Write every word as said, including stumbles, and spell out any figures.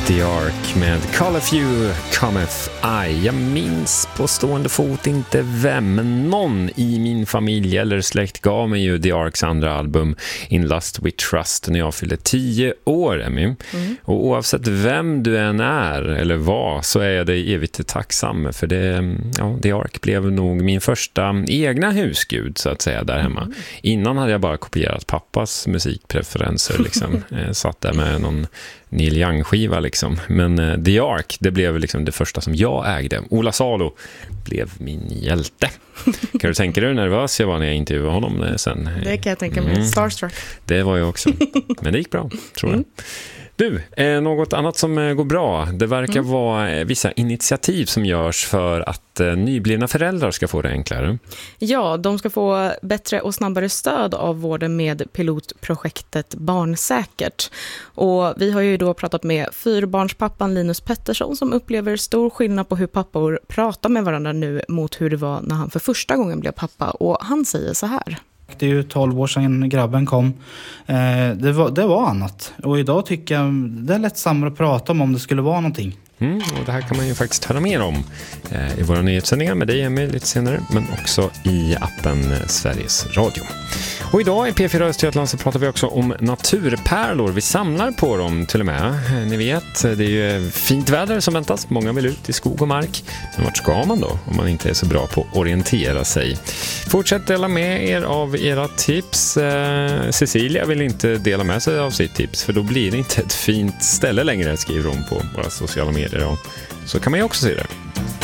The Ark med Call a Few Cometh I. Jag minns på stående fot inte vem, men någon i min familj eller släkt gav mig ju The Arks andra album In Lust We Trust när jag fyllde tio år, Emmy. Mm. Och oavsett vem du än är eller var så är jag dig evigt tacksam, för det, ja, The Ark blev nog min första egna husgud så att säga där hemma. Mm. Innan hade jag bara kopierat pappas musikpreferenser liksom. Jag satt där med någon Neil Young-skiva liksom. Men uh, The Ark, det blev liksom det första som jag ägde. Ola Salo blev min hjälte. Kan du tänka dig hur nervös jag var när jag intervjuade honom sen? Det kan jag tänka mig. Mm. Starstruck. Det var jag också. Men det gick bra, tror jag. Mm. Du, eh, något annat som eh, går bra. Det verkar mm. vara eh, vissa initiativ som görs för att eh, nyblivna föräldrar ska få det enklare. Ja, de ska få bättre och snabbare stöd av vården med pilotprojektet Barnsäkert. Och vi har ju då pratat med fyrbarnspappan Linus Pettersson som upplever stor skillnad på hur pappor pratar med varandra nu mot hur det var när han för första gången blev pappa. Och han säger så här. Det är ju tolv år sedan grabben kom. Eh, det, var, det var annat. Och idag tycker jag det är lättsammare att prata om om det skulle vara någonting. Mm, och det här kan man ju faktiskt höra mer om eh, i våra nyhetssändningar med dig Emil lite senare, men också i appen Sveriges Radio. Och idag i P fyra Östergötland så pratar vi också om naturpärlor. Vi samlar på dem till och med. Ni vet, det är ju fint väder som väntas. Många vill ut i skog och mark. Men vart ska man då om man inte är så bra på att orientera sig? Fortsätt dela med er av era tips. Eh, Cecilia vill inte dela med sig av sitt tips, för då blir det inte ett fint ställe längre, skriver hon på våra sociala medier. Och så kan man ju också se det.